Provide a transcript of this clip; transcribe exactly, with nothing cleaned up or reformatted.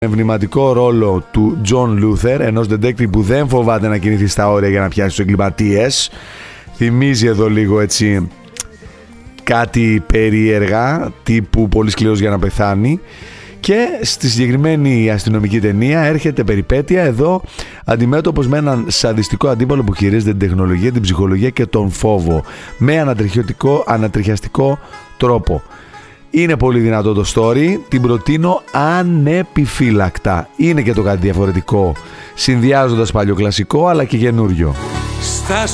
εμβληματικό ρόλο του Τζον Λούθερ, ενός detective που δεν φοβάται να κινηθεί στα όρια για να πιάσει τους εγκληματίες. Θυμίζει εδώ λίγο έτσι κάτι περίεργα, τύπου πολύ σκληρός για να πεθάνει. Και στη συγκεκριμένη αστυνομική ταινία έρχεται περιπέτεια εδώ αντιμέτωπος με έναν σαδιστικό αντίπαλο που χειρίζεται την τεχνολογία, την ψυχολογία και τον φόβο με ανατριχιωτικό, ανατριχιαστικό τρόπο. Είναι πολύ δυνατό το story, την προτείνω ανεπιφύλακτα. Είναι και το κάτι διαφορετικό, συνδυάζοντας παλιό κλασικό αλλά και καινούριο.